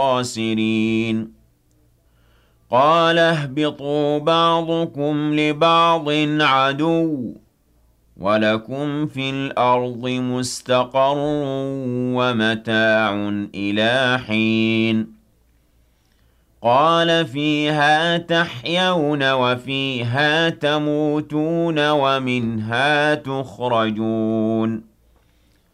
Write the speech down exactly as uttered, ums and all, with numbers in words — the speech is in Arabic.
الخاسرين قال اهبطوا بعضكم لبعض عدو وَلَكُمْ فِي الْأَرْضِ مُسْتَقَرٌّ وَمَتَاعٌ إِلَىٰ حِينٍ قَالَ فِيهَا تَحْيَوْنَ وَفِيهَا تَمُوتُونَ وَمِنْهَا تُخْرَجُونَ